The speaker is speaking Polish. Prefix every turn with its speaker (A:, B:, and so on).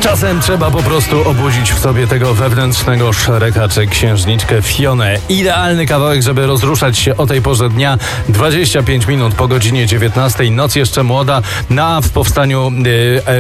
A: Czasem trzeba po prostu obudzić w sobie tego wewnętrznego Shreka czy księżniczkę Fionę. Idealny kawałek, żeby rozruszać się o tej porze dnia. 25 minut po godzinie 19. Noc jeszcze młoda. W powstaniu